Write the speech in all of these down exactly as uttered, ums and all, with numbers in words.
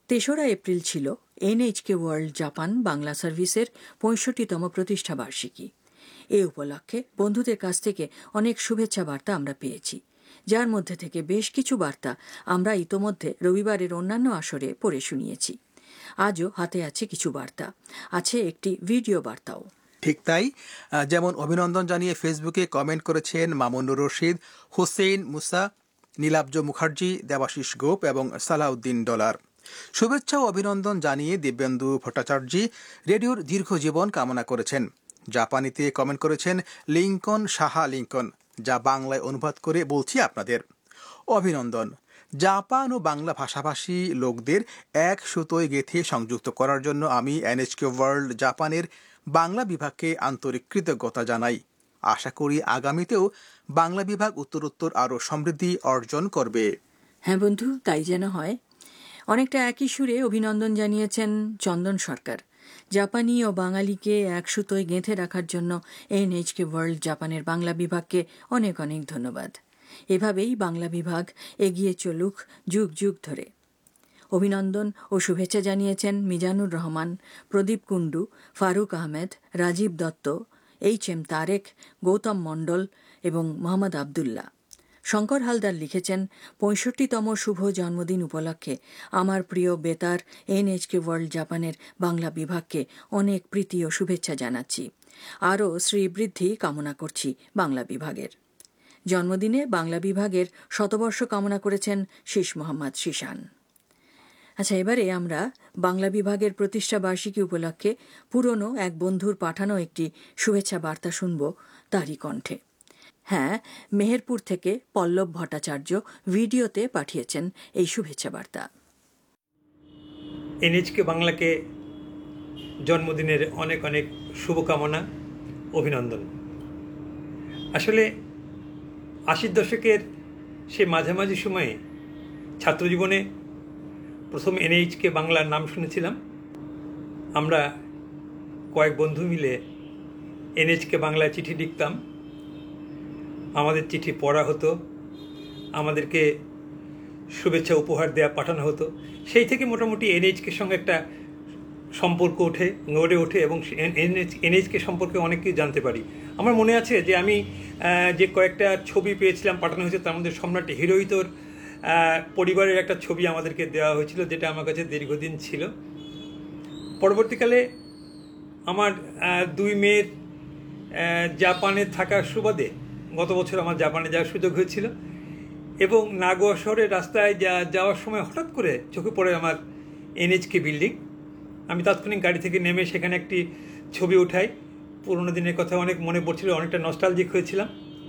তেসরা এপ্রিল ছিল NHK world Japan Bangla সার্ভিসের পঁয়ষট্টিতম প্রতিষ্ঠা বার্ষিকী। এ উপলক্ষে বন্ধুদের কাছ থেকে অনেক শুভেচ্ছা বার্তা আমরা পেয়েছি, যার মধ্যে থেকে বেশ কিছু বার্তা আমরা ইতোমধ্যে রবিবারের অন্যান্য আসরে পড়ে শুনিয়েছি। আজও হাতে আছে কিছু বার্তা, আছে একটি ভিডিও বার্তাও। ঠিক তাই, যেমন অভিনন্দন জানিয়ে ফেসবুকে কমেন্ট করেছেন মামুনুর রশিদ, হোসেন মুসা, নীলাব্জ মুখার্জি, দেবাশিস গোপ এবং সালাউদ্দিন ডলার। শুভেচ্ছা ও অভিনন্দন জানিয়ে দিব্যেন্দু ভট্টাচার্য রেডিওর দীর্ঘ জীবন কামনা করেছেন। জাপানিতে কমেন্ট করেছেন লিঙ্কন সাহা লিঙ্কন, যা বাংলায় অনুবাদ করে বলছি আপনাদের অভিনন্দন। জাপান ও বাংলা ভাষাভাষী লোকদের এক সুতোয় গেঁথে সংযুক্ত করার জন্য আমি এনএইচকে ওয়ার্ল্ড জাপানের বাংলা বিভাগকে আন্তরিক কৃতজ্ঞতা জানাই। আশা করি আগামীতেও বাংলা বিভাগ উত্তরোত্তর আরও সমৃদ্ধি অর্জন করবে। হ্যাঁ বন্ধু, তাই যেন হয়। অনেকটা একই সুরে অভিনন্দন জানিয়েছেন চন্দন সরকার। জাপানি ও বাঙালিকে এক সুতোয় গেঁথে রাখার জন্য এনএইচকে ওয়ার্ল্ড জাপানের বাংলা বিভাগকে অনেক অনেক ধন্যবাদ। এভাবেই বাংলা বিভাগ এগিয়ে চলুক যুগ যুগ ধরে। অভিনন্দন ও শুভেচ্ছা জানিয়েছেন মিজানুর রহমান, প্রদীপ কুণ্ডু, ফারুক আহমেদ, রাজীব দত্ত, এইচ এম তারেক, গৌতম মণ্ডল এবং মোহাম্মদ আবদুল্লাহ। শঙ্কর হালদার লিখেছেন, পঁয়ষট্টিতম শুভ জন্মদিন উপলক্ষে আমার প্রিয় বেতার এনএইচকে ওয়ার্ল্ড জাপানের বাংলা বিভাগকে অনেক প্রীতি ও শুভেচ্ছা জানাচ্ছি। আরও শ্রীবৃদ্ধি কামনা করছি বাংলা বিভাগের। জন্মদিনে বাংলা বিভাগের শতবর্ষ কামনা করেছেন শীষ মোহাম্মদ শীষান। আচ্ছা, এবারে আমরা বাংলা বিভাগের প্রতিষ্ঠা বার্ষিকী উপলক্ষে পুরনো এক বন্ধুর পাঠানো একটি শুভেচ্ছা বার্তা শুনব তারই কণ্ঠে। হ্যাঁ, মেহেরপুর থেকে পল্লব ভট্টাচার্য ভিডিওতে পাঠিয়েছেন এই শুভেচ্ছা বার্তা। এনএইচকে বাংলাকে জন্মদিনের অনেক অনেক শুভকামনা, অভিনন্দন। আসলে আশির দশকের সে মাঝামাঝি সময়ে ছাত্রজীবনে প্রথম এনএইচকে বাংলার নাম শুনেছিলাম। আমরা কয়েক বন্ধু মিলে এনএইচকে বাংলায় চিঠি লিখতাম, আমাদের চিঠি পড়া হতো, আমাদেরকে শুভেচ্ছা উপহার দেওয়া পাঠানো হতো। সেই থেকে মোটামুটি এনএইচকের সঙ্গে একটা সম্পর্ক ওঠে গড়ে ওঠে এবং এনএইচকে সম্পর্কে অনেক কিছু জানতে পারি। আমার মনে আছে যে আমি যে কয়েকটা ছবি পেয়েছিলাম পাঠানো হয়েছে, তার মধ্যে সম্রাট হিরোহিতর পরিবারের একটা ছবি আমাদেরকে দেওয়া হয়েছিল, যেটা আমার কাছে দীর্ঘদিন ছিল। পরবর্তীকালে আমার দুই মেয়ের জাপানে থাকার সুবাদে গত বছর আমার জাপানে যাওয়ার সুযোগ হয়েছিল এবং নাগোয়া শহরের রাস্তায় যা যাওয়ার সময় হঠাৎ করে চোখে পড়ে আমার এনএইচকে বিল্ডিং। আমি তাৎক্ষণিক গাড়ি থেকে নেমে সেখানে একটি ছবি উঠাই। পুরোনো দিনের কথা অনেক মনে পড়ছিল, অনেকটা নস্টালজিক হয়েছিলাম।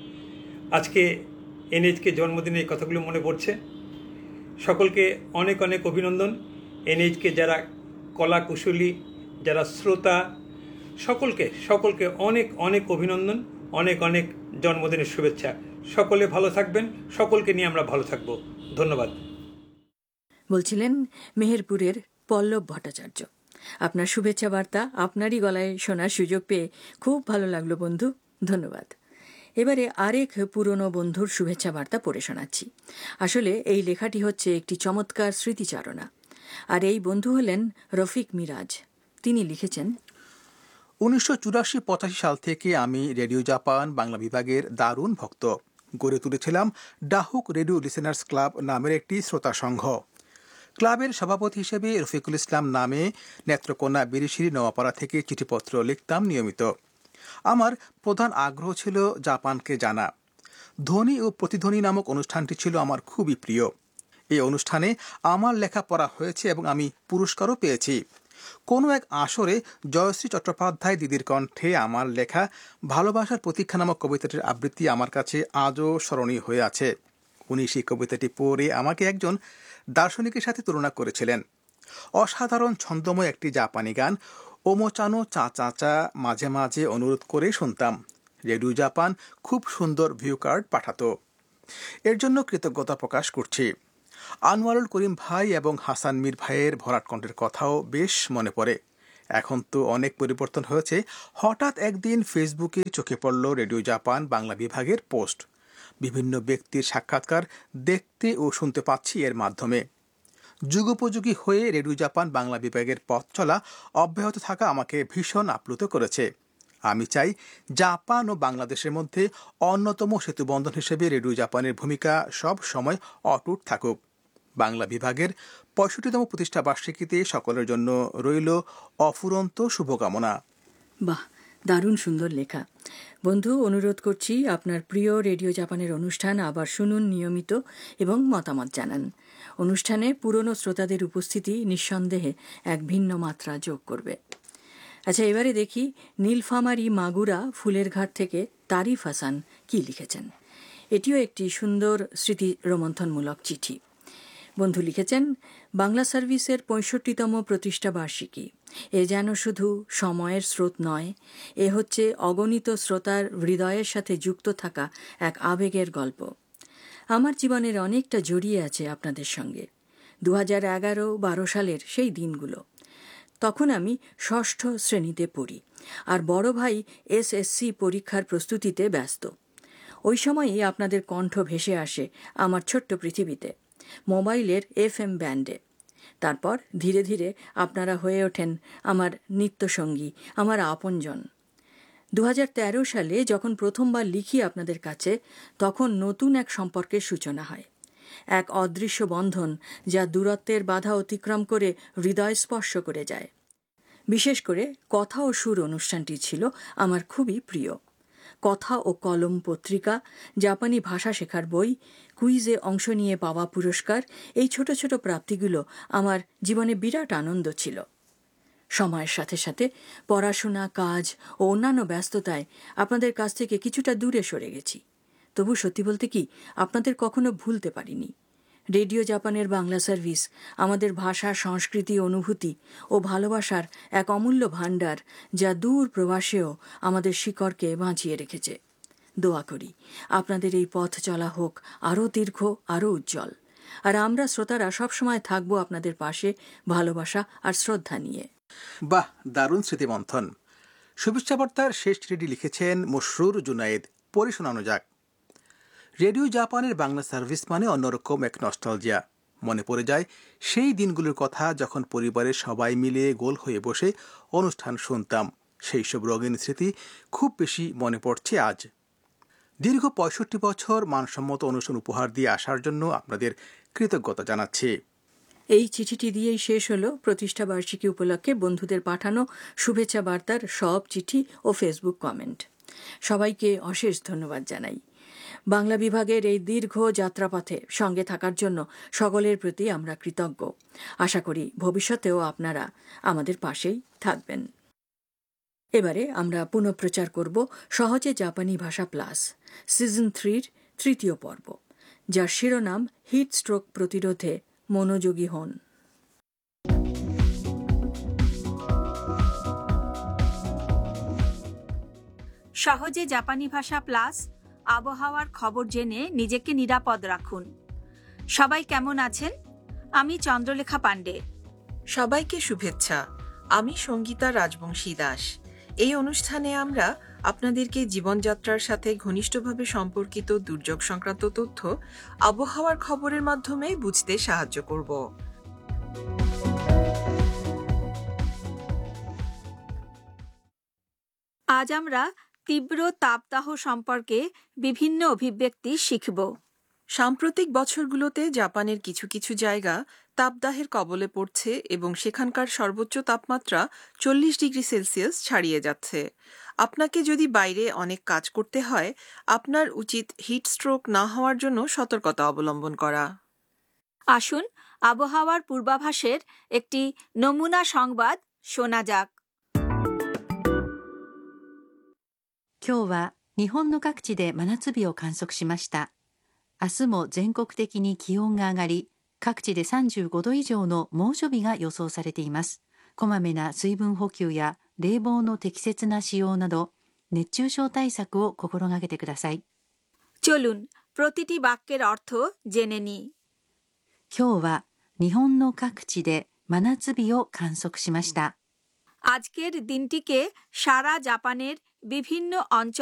আজকে এনএইচকে জন্মদিনে এই কথাগুলো মনে পড়ছে। সকলকে অনেক অনেক অভিনন্দন। এনএইচকে যারা কলা কুশলী, যারা শ্রোতা, সকলকে সকলকে অনেক অনেক অভিনন্দন, অনেক অনেক জন্মদিনের শুভেচ্ছা। সকলে ভালো থাকবেন, সকলকে নিয়ে আমরা ভালো থাকব। ধন্যবাদ। বলছিলেন মেহেরপুরের পল্লব ভট্টাচার্য। আপনার শুভেচ্ছা বার্তা আপনারই গলায় শোনার সুযোগ পেয়ে খুব ভালো লাগলো বন্ধু, ধন্যবাদ। এবারে আরেক পুরনো বন্ধুর শুভেচ্ছা বার্তা পড়ে শোনাচ্ছি। আসলে এই লেখাটি হচ্ছে একটি চমৎকার স্মৃতিচারণা। আর এই বন্ধু হলেন রফিক মিরাজ। তিনি লিখেছেন, উনিশশো চুরাশি পঁচাশি সাল থেকে আমি রেডিও জাপান বাংলা বিভাগের দারুণ ভক্ত। গড়ে তুলেছিলাম ডাহুক রেডিও লিসেনার্স ক্লাব নামের একটি শ্রোতা সংঘ। ক্লাবের সভাপতি হিসেবে রফিকুল ইসলাম নামে নেত্রকোনা বিরিশিরি নোয়াপাড়া থেকে চিঠিপত্র লিখতাম নিয়মিত। আমার প্রধান আগ্রহ ছিল জাপানকে জানা। ধ্বনি ও প্রতিধ্বনি নামক অনুষ্ঠানটি ছিল আমার খুবই প্রিয়। এই অনুষ্ঠানে আমার লেখা পড়া হয়েছে এবং আমি পুরস্কারও পেয়েছি। কোনো এক আসরে জয়শ্রী চট্টোপাধ্যায় দিদির কণ্ঠে আমার লেখা ভালোবাসার প্রতীক্ষা নামক কবিতাটির আবৃত্তি আমার কাছে আজও স্মরণীয় হয়ে আছে। উনি সেই কবিতাটি পড়ে আমাকে একজন দার্শনিকের সাথে তুলনা করেছিলেন। অসাধারণ ছন্দময় একটি জাপানি গান ওমোচানো চা চা চা মাঝে মাঝে অনুরোধ করে শুনতাম। রেডিও জাপান খুব সুন্দর ভিউ কার্ড পাঠাতো, এর জন্য কৃতজ্ঞতা প্রকাশ করছি। আনোয়ারুল করিম ভাই এবং হাসান মীর ভাইয়ের ভরাট কণ্ঠের কথাও বেশ মনে পড়ে। এখন তো অনেক পরিবর্তন হয়েছে। হঠাৎ একদিন ফেসবুকে চোখে পড়ল রেডিও জাপান বাংলা বিভাগের পোস্ট। বিভিন্ন ব্যক্তির সাক্ষাৎকার দেখতে ও শুনতে পাচ্ছি এর মাধ্যমে। যুগোপযোগী হয়ে রেডিও জাপান বাংলা বিভাগের পথ চলা অব্যাহত থাকা আমাকে ভীষণ আপ্লুত করেছে। আমি চাই জাপান ও বাংলাদেশের মধ্যে অন্যতম সেতুবন্ধন হিসেবে রেডিও জাপানের ভূমিকা সব সময় অটুট থাকুক। বাংলা বিভাগের পঁয়ষট্টিতম প্রতিষ্ঠা বার্ষিকীতে সকলের জন্য রইল অফুরন্ত শুভকামনা। বাহ, দারুণ সুন্দর লেখা। বন্ধু, অনুরোধ করছি আপনার প্রিয় রেডিও জাপানের অনুষ্ঠান আবার শুনুন নিয়মিত এবং মতামত জানান। অনুষ্ঠানে পুরনো শ্রোতাদের উপস্থিতি নিঃসন্দেহে এক ভিন্ন মাত্রা যোগ করবে। আচ্ছা, এবারে দেখি নীলফামারী মাগুরা ফুলের ঘাট থেকে তারিফ হাসান কি লিখেছেন। এটিও একটি সুন্দর স্মৃতি রোমন্থনমূলক চিঠি। বন্ধু লিখেছেন, বাংলা সার্ভিসের পঁয়ষট্টিতম প্রতিষ্ঠা বার্ষিকী। এ যেন শুধু সময়ের স্রোত নয়, এ হচ্ছে অগণিত শ্রোতার হৃদয়ের সাথে যুক্ত থাকা এক আবেগের গল্প। আমার জীবনের অনেকটা জড়িয়ে আছে আপনাদের সঙ্গে। দু হাজার এগারো বারো সালের সেই দিনগুলো। তখন আমি ষষ্ঠ শ্রেণীতে পড়ি, আর বড় ভাই এসএসসি পরীক্ষার প্রস্তুতিতে ব্যস্ত। ওই সময়ই আপনাদের কণ্ঠ ভেসে আসে আমার ছোট্ট পৃথিবীতে, মোবাইলের এফ এম ব্যান্ডে। তারপর ধীরে ধীরে আপনারা হয়ে ওঠেন আমার নিত্যসঙ্গী, আমার আপনজন। দু হাজার তেরো সালে যখন প্রথমবার লিখি আপনাদের কাছে, তখন নতুন এক সম্পর্কের সূচনা হয়, এক অদৃশ্য বন্ধন যা দূরত্বের বাধা অতিক্রম করে হৃদয় স্পর্শ করে যায়। বিশেষ করে কথা ও সুর অনুষ্ঠানটি ছিল আমার খুবই প্রিয়। কথা ও কলম পত্রিকা, জাপানি ভাষা শেখার বই, কুইজে অংশ নিয়ে পাওয়া পুরস্কার, এই ছোট ছোট প্রাপ্তিগুলো আমার জীবনে বিরাট আনন্দ ছিল। সময়ের সাথে সাথে পড়াশোনা, কাজ ও অন্যান্য ব্যস্ততায় আপনাদের কাছ থেকে কিছুটা দূরে সরে গেছি। তবু সত্যি বলতে কি, আপনাদের কখনো ভুলতে পারিনি। রেডিও জাপানের বাংলা সার্ভিস আমাদের ভাষা, সংস্কৃতি, অনুভূতি ও ভালোবাসার এক অমূল্য ভাণ্ডার, যা দূর প্রবাসেও আমাদের শিকড়কে বাঁচিয়ে রেখেছে। দোয়া করি আপনাদের এই পথ চলা হোক আরও দীর্ঘ, আরও উজ্জ্বল। আর আমরা শ্রোতারা সবসময় থাকবো আপনাদের পাশে, ভালোবাসা আর শ্রদ্ধা নিয়ে। বাহ, দারুণ স্মৃতিমন্থন। শুভেচ্ছা বার্তার শেষ চিঠিটি লিখেছেন মসরুর জুনায়েদ। পড়ে শোনানো যাক। রেডিও জাপানের বাংলা সার্ভিস মানে অন্যরকম এক নস্টালজিয়া। মনে পড়ে যায় সেই দিনগুলোর কথা, যখন পরিবারের সবাই মিলে গোল হয়ে বসে অনুষ্ঠান শুনতাম। সেই সব রঙিন স্মৃতি খুব বেশি মনে পড়ছে আজ। দীর্ঘ পঁয়ষট্টি বছর মানসম্মত অনুষ্ঠান উপহার দিয়ে আসার জন্য আপনাদের কৃতজ্ঞতা জানাচ্ছি। এই চিঠিটি দিয়েই শেষ হলো প্রতিষ্ঠা বার্ষিকী উপলক্ষে বন্ধুদের পাঠানো শুভেচ্ছা বার্তার সব চিঠি ও ফেসবুক কমেন্ট। সবাইকে অশেষ ধন্যবাদ জানাই। বাংলা বিভাগের এই দীর্ঘ যাত্রাপথে সঙ্গে থাকার জন্য সকলের প্রতি আমরা কৃতজ্ঞ। আশা করি ভবিষ্যতেও আপনারা আমাদের পাশেই থাকবেন। এবারে আমরা পুনঃপ্রচার করব সহজে জাপানি ভাষা প্লাস সিজন থ্রির তৃতীয় পর্ব, যার শিরোনাম হিট স্ট্রোক প্রতিরোধে মনোযোগী হন। সহজে জাপানি ভাষা প্লাস আবহাওয়ার খবর জেনে নিজেকে নিরাপদ রাখুন। সবাই কেমন আছেন? আমি চন্দ্রলেখা পাণ্ডে। সবাইকে শুভেচ্ছা। আমি সঙ্গীতা রাজবংশী দাস। এই অনুষ্ঠানে আমরা আপনাদেরকে জীবনযাত্রার সাথে ঘনিষ্ঠভাবে সম্পর্কিত দুর্যোগ সংক্রান্ত তথ্য আবহাওয়ার খবরের মাধ্যমে বুঝতে সাহায্য করব। আজ আমরা তীব্র তাপদাহ সম্পর্কে বিভিন্ন অভিব্যক্তি শিখব। সাম্প্রতিক বছরগুলোতে জাপানের কিছু কিছু জায়গা তাপদাহের কবলে পড়ছে এবং সেখানকার সর্বোচ্চ তাপমাত্রা চল্লিশ ডিগ্রি সেলসিয়াস ছাড়িয়ে যাচ্ছে। আপনাকে যদি বাইরে অনেক কাজ করতে হয়, আপনার উচিত হিট স্ট্রোক না হওয়ার জন্য সতর্কতা অবলম্বন করা। আসুন আবহাওয়ার পূর্বাভাসের একটি নমুনা সংবাদ শোনা যাক। 今日は日本の各地で真夏日を観測しました。明日も全国的に気温が上がり、各地でさんじゅうごど以上の猛暑日が予想されています。こまめな水分補給や冷房の適切な使用など、熱中症対策を心がけてください。 চলুন প্রতিটি বাক্যের অর্থ জেনে নিই। 今日は日本の各地で真夏日を観測しました。 আজকের দিনটিকে সারা জাপানের বিভিন্ন অঞ্চল